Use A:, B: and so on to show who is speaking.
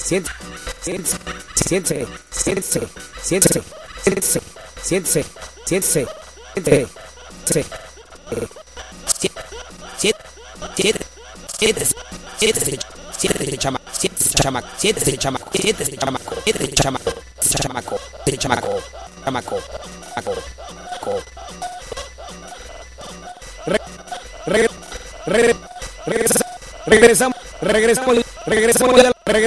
A: siéntese, siéntese, siéntese, siéntese, siéntese, siéntese, siéntese, siéntese, chamaco, siéntese, chamaco, siéntese, chamaco, siéntese, chamaco, siéntese, chamaco, chamaco, chamaco, chamaco, chamaco, regresamos